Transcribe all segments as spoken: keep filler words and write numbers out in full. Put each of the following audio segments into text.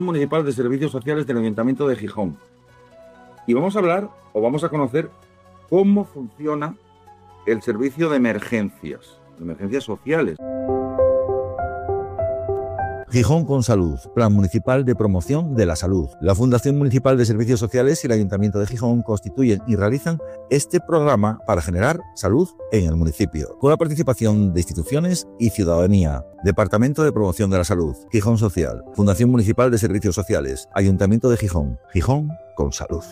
Municipal de Servicios Sociales del Ayuntamiento de Gijón. Y vamos a hablar o vamos a conocer cómo funciona el servicio de emergencias, de emergencias sociales. Gijón con Salud, Plan Municipal de Promoción de la Salud. La Fundación Municipal de Servicios Sociales y el Ayuntamiento de Gijón constituyen y realizan este programa para generar salud en el municipio, con la participación de instituciones y ciudadanía. Departamento de Promoción de la Salud, Gijón Social, Fundación Municipal de Servicios Sociales, Ayuntamiento de Gijón. Gijón con Salud.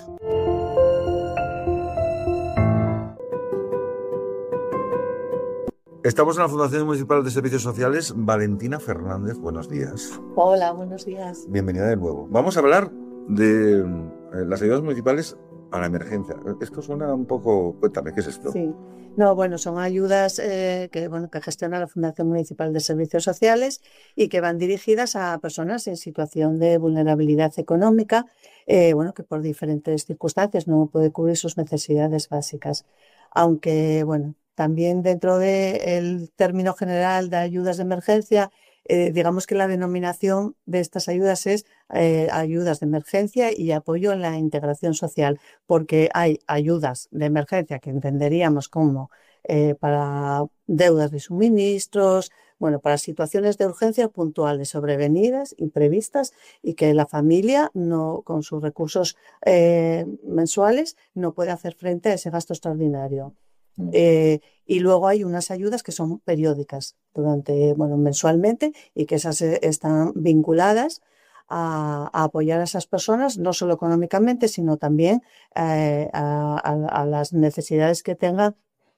Estamos en la Fundación Municipal de Servicios Sociales. Valentina Fernández, buenos días. Hola, buenos días. Bienvenida de nuevo. Vamos a hablar de eh, las ayudas municipales a la emergencia. Esto suena un poco... Cuéntame, ¿qué es esto? Sí. No, bueno, son ayudas eh, que, bueno, que gestiona la Fundación Municipal de Servicios Sociales y que van dirigidas a personas en situación de vulnerabilidad económica, eh, bueno, que por diferentes circunstancias no puede cubrir sus necesidades básicas. Aunque, bueno, también dentro del término general de ayudas de emergencia, eh, digamos que la denominación de estas ayudas es eh, ayudas de emergencia y apoyo en la integración social, porque hay ayudas de emergencia que entenderíamos como eh, para deudas de suministros, bueno, para situaciones de urgencia puntuales, sobrevenidas, imprevistas, y que la familia no, con sus recursos eh, mensuales no puede hacer frente a ese gasto extraordinario. Eh, y luego hay unas ayudas que son periódicas, durante, bueno, mensualmente, y que esas eh, están vinculadas a, a apoyar a esas personas, no solo económicamente, sino también eh, a, a, a las necesidades que tengan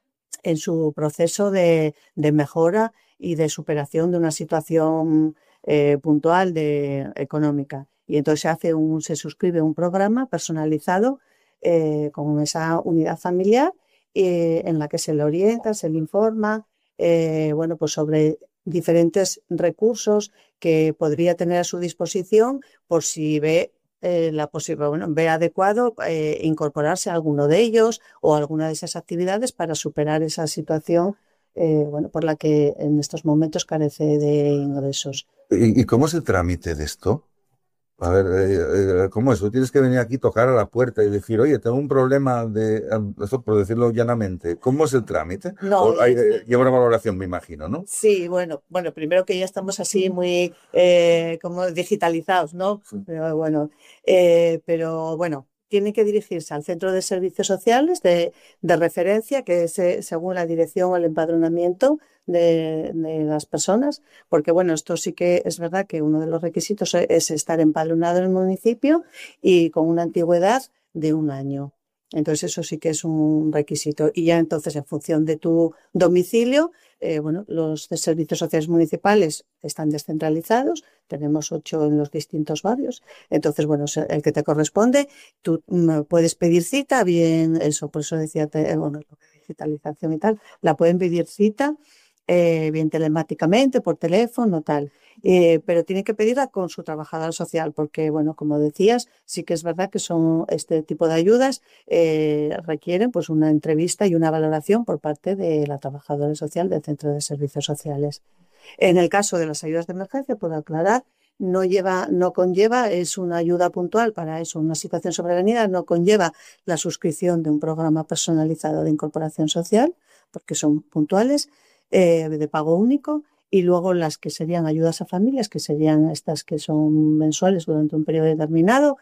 en su proceso de, de mejora y de superación de una situación eh, puntual de, económica. Y entonces se hace un, se suscribe un programa personalizado eh, con esa unidad familiar, Eh, en la que se le orienta, se le informa, eh, bueno, pues sobre diferentes recursos que podría tener a su disposición por si ve eh, la posible, bueno, ve adecuado eh, incorporarse a alguno de ellos o a alguna de esas actividades para superar esa situación, eh, bueno, por la que en estos momentos carece de ingresos. ¿Y, y cómo es el trámite de esto? A ver, eh, eh, ¿cómo es? ¿Tú tienes que venir aquí, tocar a la puerta y decir, oye, tengo un problema de, eso por decirlo llanamente? ¿Cómo es el trámite? No, O hay, es, eh, lleva una valoración, me imagino, ¿no? Sí, bueno, bueno, primero que ya estamos así muy eh, como digitalizados, ¿no? Sí. Pero bueno, eh, pero bueno, tiene que dirigirse al centro de servicios sociales de, de referencia, que es eh, según la dirección o el empadronamiento de, de las personas, porque bueno, esto sí que es verdad que uno de los requisitos es, es estar empadronado en el municipio y con una antigüedad de un año. Entonces eso sí que es un requisito. Y ya entonces, en función de tu domicilio, eh, bueno, los de servicios sociales municipales están descentralizados, tenemos ocho en los distintos barrios. Entonces, bueno, el que te corresponde, tú mm, puedes pedir cita, bien, eso, por eso decía, te, bueno, lo de digitalización y tal, la pueden pedir cita, eh, bien telemáticamente, por teléfono, tal. Eh, pero tiene que pedirla con su trabajadora social, porque, bueno, como decías, sí que es verdad que son este tipo de ayudas eh, requieren pues una entrevista y una valoración por parte de la trabajadora social del Centro de Servicios Sociales. En el caso de las ayudas de emergencia, puedo aclarar, no lleva, no conlleva, es una ayuda puntual para eso, una situación sobrevenida, no conlleva la suscripción de un programa personalizado de incorporación social, porque son puntuales, eh, de pago único. Y luego las que serían ayudas a familias, que serían estas que son mensuales durante un periodo determinado,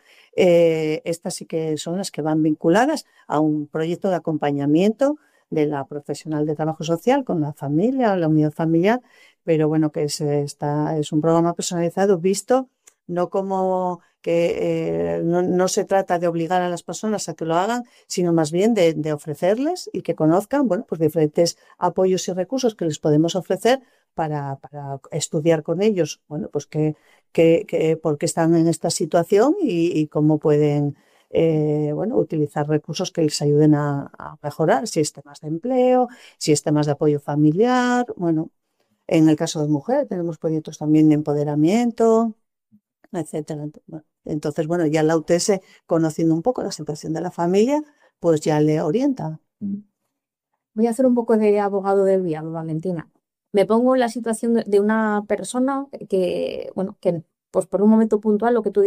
eh, estas sí que son las que van vinculadas a un proyecto de acompañamiento de la profesional de trabajo social con la familia o la unidad familiar, pero bueno, que es, esta, es un programa personalizado visto no como que eh, no, no se trata de obligar a las personas a que lo hagan, sino más bien de, de ofrecerles y que conozcan, bueno, pues diferentes apoyos y recursos que les podemos ofrecer para, para estudiar con ellos, bueno, pues que, que, que por qué están en esta situación y, y cómo pueden eh, bueno, utilizar recursos que les ayuden a, a mejorar, si es temas de empleo, si es temas de apoyo familiar, bueno, en el caso de mujer tenemos proyectos también de empoderamiento, etcétera. Entonces, bueno, ya la U T S, conociendo un poco la situación de la familia, pues ya le orienta. Voy a hacer un poco de abogado del diablo, Valentina. Me pongo en la situación de de una persona que, bueno, que pues por un momento puntual, lo que tú